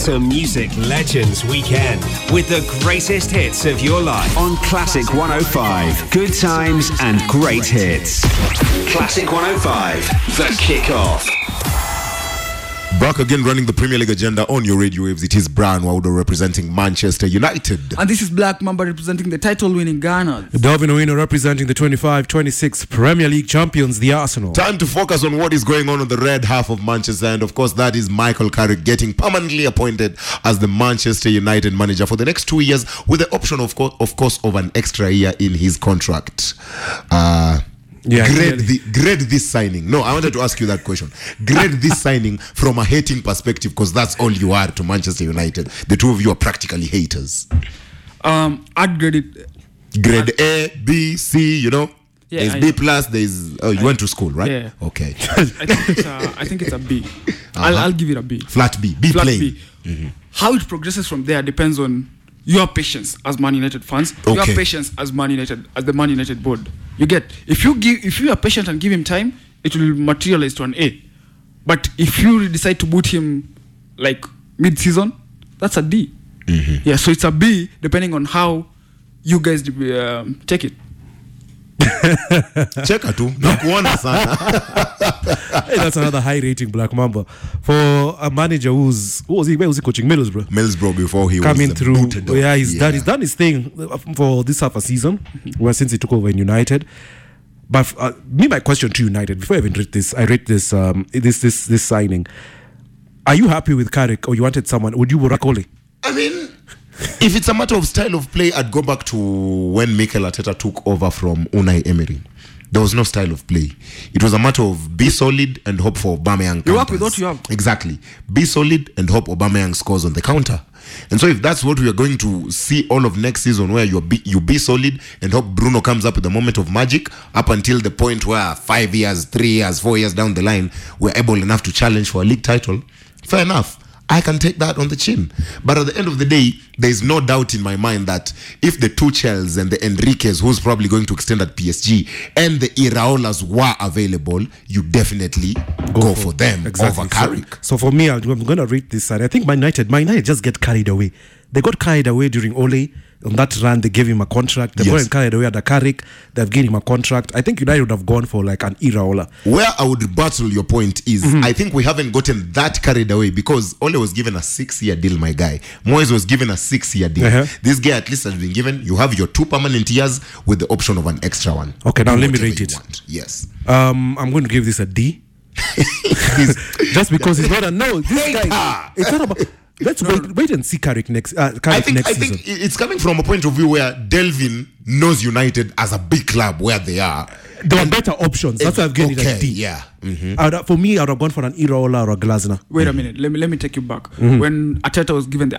Motor Music Legends Weekend with the greatest hits of your life on Classic 105. Good times and great hits. Classic 105, the kickoff. Back again running the Premier League agenda on your radio waves. It is Brian Waudo representing Manchester United. And this is Black Mamba representing the title-winning Gunners. Darwin Owino representing the 25-26 Premier League champions, the Arsenal. Time to focus on what is going on the red half of Manchester. And of course, that is Michael Carrick getting permanently appointed as the Manchester United manager for the next 2 years with the option, of course, of an extra year in his contract. Grade this signing. No, I wanted to ask you that question. Grade this signing from a hating perspective, because that's all you are to Manchester United. The two of you are practically haters. I'd grade it. Grade A, B, C, you know? Yeah, there's B plus, there's... Oh, you went to school, right? Yeah. Okay. I think it's a B. I'll give it a B. Flat B. B Flat plain. B. Mm-hmm. How it progresses from there depends on your patience as Man United fans, Okay. your patience as Man United, as the Man United board. You get, if you are patient and give him time, it will materialize to an A. But if you decide to boot him like mid-season, that's a D. Mm-hmm. Yeah, so it's a B depending on how you guys take it. Cheka tu. Nakuona sana. Hey, that's another high rating Black Mamba for a manager where was he coaching? Middlesbrough before he coming was through. booted Yeah, off. he's done his thing for this half a season. Well, since he took over in United. But my question to United before I even rate this, this signing. Are you happy with Carrick, or you wanted someone? Would you Rakole? I mean, if it's a matter of style of play, I'd go back to when Mikel Arteta took over from Unai Emery. There was no style of play. It was a matter of be solid and hope for Aubameyang. You work with what you have. Exactly. Be solid and hope Aubameyang scores on the counter. And so if that's what we are going to see all of next season, where you be solid and hope Bruno comes up with a moment of magic up until the point where 5 years, 3 years, 4 years down the line, we're able enough to challenge for a league title, fair enough. I can take that on the chin. But at the end of the day, there's no doubt in my mind that if the Tuchels and the Enriques, who's probably going to extend at PSG, and the Iraolas were available, you definitely go for them over Carrick. So for me, I'm going to rate this side. I think Man United just get carried away. They got carried away during Ole. On that run, they gave him a contract. They got carried away at the Carrick. They've given him a contract. I think United would have gone for like an Iraola. Where I would rebuttal your point is, I think we haven't gotten that carried away because Ole was given a 6-year deal, my guy. Moyes was given a 6-year deal. This guy at least has been given, you have your 2 permanent years with the option of an extra one. Okay, now let me rate it. Yes. I'm going to give this a D. Just because it's not a no. This guy, it's not about... Let's wait and see Carrick next season. I think it's coming from a point of view where Delvin knows United as a big club where they are. There are better options. That's why I've given it a D. Yeah. For me, I would have gone for an Iraola or a Glasner. Wait a minute. Let me take you back. When Arteta was given the